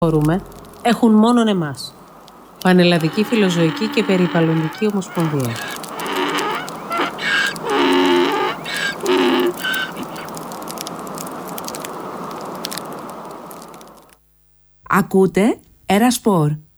μπορούμε έχουν μόνον εμάς. Πανελλαδική Φιλοζωική και Περιβαλλοντική Ομοσπονδία. Ακούτε Ερασπορ.